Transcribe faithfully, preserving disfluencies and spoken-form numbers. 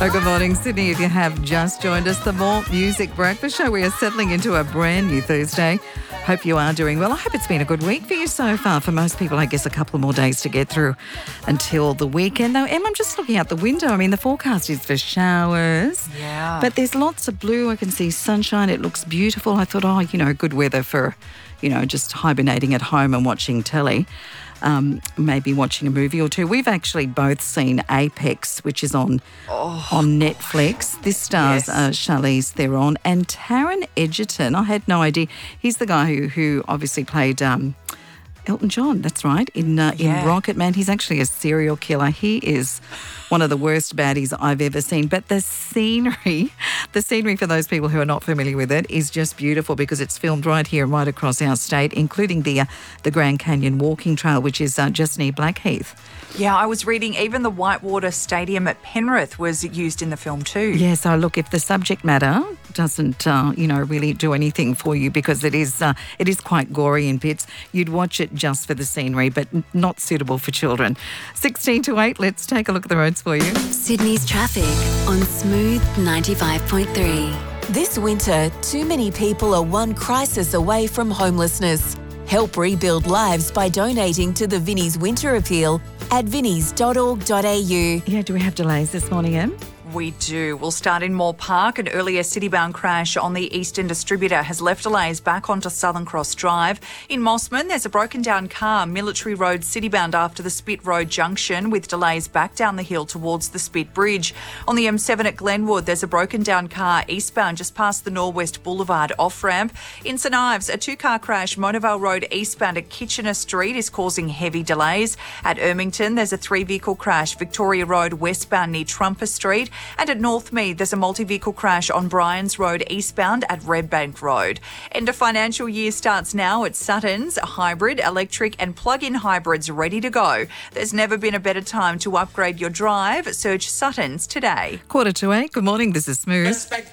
Oh, good morning, Sydney. If you have just joined us, the More Music Breakfast Show. We are settling into a brand new Thursday. Hope you are doing well. I hope it's been a good week for you so far. For most people, I guess a couple more days to get through until the weekend. Though, Em, I'm just looking out the window. I mean, the forecast is for showers. Yeah. But there's lots of blue. I can see sunshine. It looks beautiful. I thought, oh, you know, good weather for, you know, just hibernating at home and watching telly. Um, maybe watching a movie or two. We've actually both seen Apex, which is on Oh, on Netflix. This stars Yes. uh, Charlize Theron and Taron Egerton. I had no idea. He's the guy who who obviously played um, Elton John. That's right, in uh, Yeah. in Rocket Man. He's actually a serial killer. He is one of the worst baddies I've ever seen. But the scenery, the scenery for those people who are not familiar with it, is just beautiful because it's filmed right here and right across our state, including the uh, the Grand Canyon Walking Trail, which is uh, just near Blackheath. yeah, I was reading even the Whitewater Stadium at Penrith was used in the film too. Yeah, so look, if the subject matter doesn't, uh, you know, really do anything for you because it is uh, it is quite gory in bits, you'd watch it just for the scenery, but n- not suitable for children. sixteen to eight, let's take a look at the roads for you. Sydney's traffic on Smooth ninety-five point three. This winter, too many people are one crisis away from homelessness. Help rebuild lives by donating to the Vinnie's Winter Appeal at vinnies dot org dot a u. Yeah, do we have delays this morning, Em? We do. We'll start in Moore Park. An earlier city-bound crash on the Eastern Distributor has left delays back onto Southern Cross Drive. In Mossman, there's a broken-down car, Military Road city-bound after the Spit Road junction, with delays back down the hill towards the Spit Bridge. On the M seven at Glenwood, there's a broken-down car eastbound just past the Norwest Boulevard off-ramp. In St Ives, a two-car crash, Monavale Road eastbound at Kitchener Street, is causing heavy delays. At Ermington, there's a three-vehicle crash, Victoria Road westbound near Trumper Street. And at Northmead, there's a multi-vehicle crash on Bryans Road eastbound at Redbank Road. End of financial year starts now at Sutton's. Hybrid, electric and plug-in hybrids ready to go. There's never been a better time to upgrade your drive. Search Sutton's today. Quarter to eight, good morning, this is Smooth.